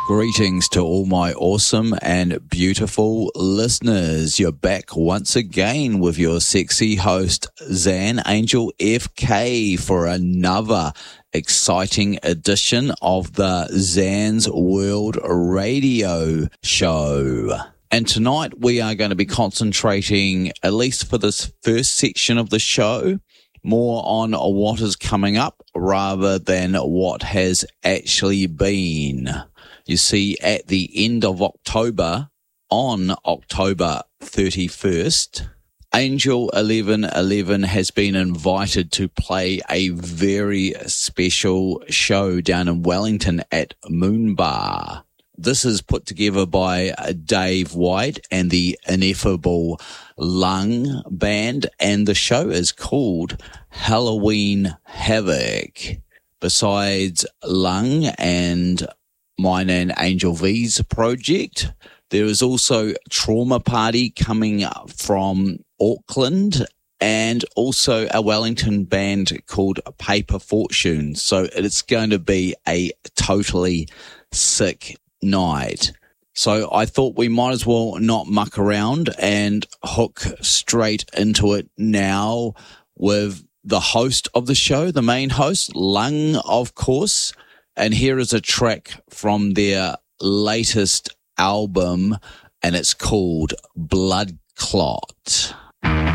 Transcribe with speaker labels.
Speaker 1: Greetings to all my awesome and beautiful listeners. You're back once again with your sexy host, Zan Angel FK, for another exciting edition of the Zan's World Radio Show. And tonight we are going to be concentrating, at least for this first section of the show, more on what is coming up rather than what has actually been. You see, at the end of October, on October 31st, Angel 1111 has been invited to play a very special show down in Wellington at Moonbar. This is put together by Dave White and the Ineffable Lung Band, and the show is called Halloween Havoc. Besides Lung and mine and Angel V's project, there is also Trauma Party coming from Auckland, and also a Wellington band called Paper Fortune. So it's going to be a totally sick night. So I thought we might as well not muck around and hook straight into it now with the host of the show, the main host, Lung, of course. And here is a track from their latest album, and it's called Blood Clot.